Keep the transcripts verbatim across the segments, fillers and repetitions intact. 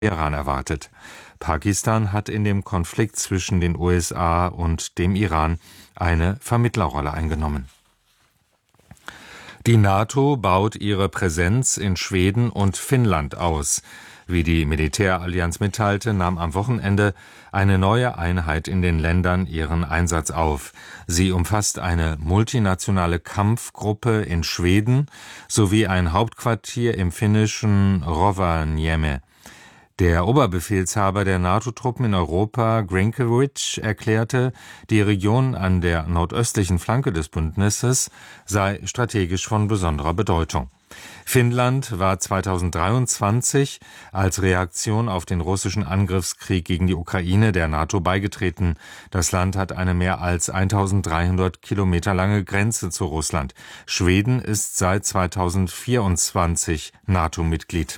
Iran erwartet. Pakistan hat in dem Konflikt zwischen den U S A und dem Iran eine Vermittlerrolle eingenommen. Die NATO baut ihre Präsenz in Schweden und Finnland aus. Wie die Militärallianz mitteilte, nahm am Wochenende eine neue Einheit in den Ländern ihren Einsatz auf. Sie umfasst eine multinationale Kampfgruppe in Schweden sowie ein Hauptquartier im finnischen Rovaniemi. Der Oberbefehlshaber der NATO-Truppen in Europa, Grinkevic, erklärte, die Region an der nordöstlichen Flanke des Bündnisses sei strategisch von besonderer Bedeutung. Finnland war zweitausenddreiundzwanzig als Reaktion auf den russischen Angriffskrieg gegen die Ukraine der NATO beigetreten. Das Land hat eine mehr als eintausenddreihundert Kilometer lange Grenze zu Russland. Schweden ist seit zweitausendvierundzwanzig NATO-Mitglied.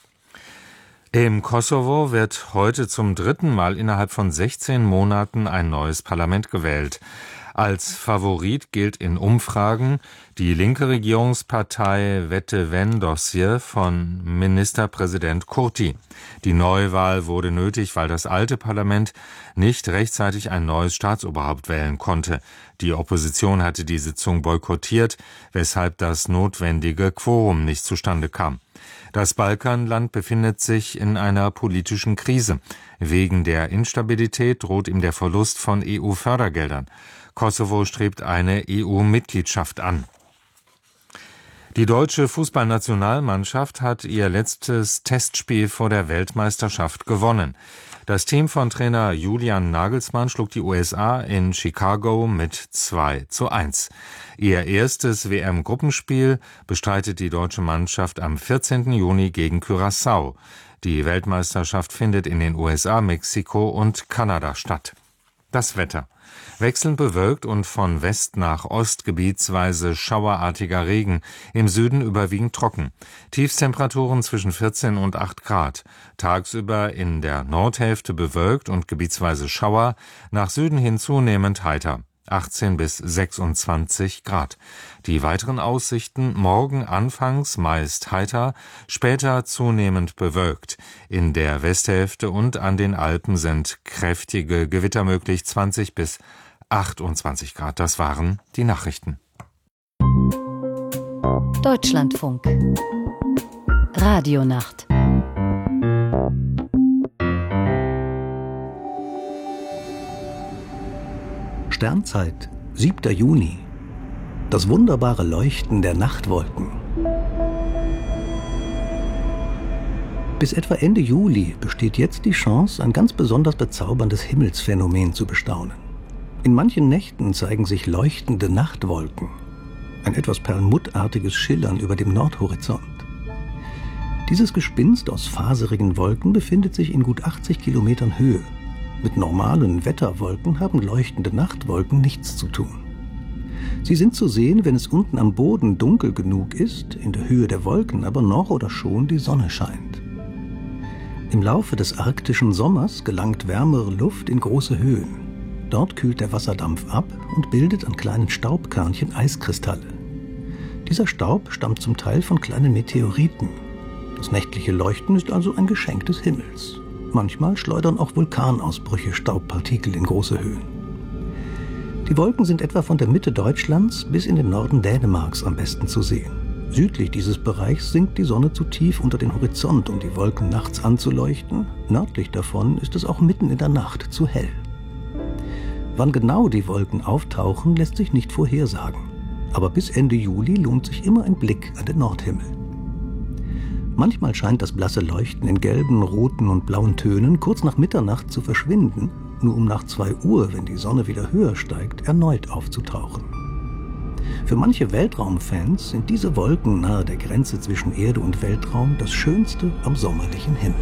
Im Kosovo wird heute zum dritten Mal innerhalb von sechzehn Monaten ein neues Parlament gewählt. Als Favorit gilt in Umfragen die linke Regierungspartei Vetëvendosje von Ministerpräsident Kurti. Die Neuwahl wurde nötig, weil das alte Parlament nicht rechtzeitig ein neues Staatsoberhaupt wählen konnte. Die Opposition hatte die Sitzung boykottiert, weshalb das notwendige Quorum nicht zustande kam. Das Balkanland befindet sich in einer politischen Krise. Wegen der Instabilität droht ihm der Verlust von E U-Fördergeldern. Kosovo strebt eine E U-Mitgliedschaft an. Die deutsche Fußballnationalmannschaft hat ihr letztes Testspiel vor der Weltmeisterschaft gewonnen. Das Team von Trainer Julian Nagelsmann schlug die U S A in Chicago mit zwei zu eins. Ihr erstes W M-Gruppenspiel bestreitet die deutsche Mannschaft am vierzehnten Juni gegen Curaçao. Die Weltmeisterschaft findet in den U S A, Mexiko und Kanada statt. Das Wetter. Wechselnd bewölkt und von West nach Ost gebietsweise schauerartiger Regen, im Süden überwiegend trocken. Tiefstemperaturen zwischen vierzehn und acht Grad. Tagsüber in der Nordhälfte bewölkt und gebietsweise Schauer, nach Süden hin zunehmend heiter. achtzehn bis sechsundzwanzig Grad. Die weiteren Aussichten: morgen anfangs meist heiter, später zunehmend bewölkt. In der Westhälfte und an den Alpen sind kräftige Gewitter möglich, zwanzig bis achtundzwanzig Grad. Das waren die Nachrichten. Deutschlandfunk. Radionacht. Sternzeit, siebter Juni. Das wunderbare Leuchten der Nachtwolken. Bis etwa Ende Juli besteht jetzt die Chance, ein ganz besonders bezauberndes Himmelsphänomen zu bestaunen. In manchen Nächten zeigen sich leuchtende Nachtwolken. Ein etwas perlmuttartiges Schillern über dem Nordhorizont. Dieses Gespinst aus faserigen Wolken befindet sich in gut achtzig Kilometern Höhe. Mit normalen Wetterwolken haben leuchtende Nachtwolken nichts zu tun. Sie sind zu sehen, wenn es unten am Boden dunkel genug ist, in der Höhe der Wolken aber noch oder schon die Sonne scheint. Im Laufe des arktischen Sommers gelangt wärmere Luft in große Höhen. Dort kühlt der Wasserdampf ab und bildet an kleinen Staubkörnchen Eiskristalle. Dieser Staub stammt zum Teil von kleinen Meteoriten. Das nächtliche Leuchten ist also ein Geschenk des Himmels. Manchmal schleudern auch Vulkanausbrüche Staubpartikel in große Höhen. Die Wolken sind etwa von der Mitte Deutschlands bis in den Norden Dänemarks am besten zu sehen. Südlich dieses Bereichs sinkt die Sonne zu tief unter den Horizont, um die Wolken nachts anzuleuchten. Nördlich davon ist es auch mitten in der Nacht zu hell. Wann genau die Wolken auftauchen, lässt sich nicht vorhersagen. Aber bis Ende Juli lohnt sich immer ein Blick an den Nordhimmel. Manchmal scheint das blasse Leuchten in gelben, roten und blauen Tönen kurz nach Mitternacht zu verschwinden, nur um nach zwei Uhr, wenn die Sonne wieder höher steigt, erneut aufzutauchen. Für manche Weltraumfans sind diese Wolken nahe der Grenze zwischen Erde und Weltraum das Schönste am sommerlichen Himmel.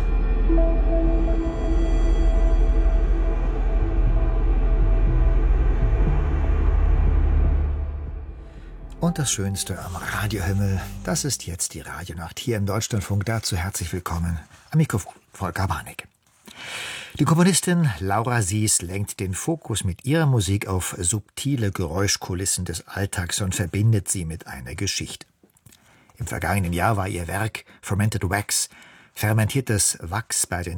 Und das Schönste am Radiohimmel, das ist jetzt die Radionacht hier im Deutschlandfunk. Dazu herzlich willkommen am Mikrofon Volker Warnig. Die Komponistin Laura Sieß lenkt den Fokus mit ihrer Musik auf subtile Geräuschkulissen des Alltags und verbindet sie mit einer Geschichte. Im vergangenen Jahr war ihr Werk Fermented Wax, fermentiertes Wachs bei den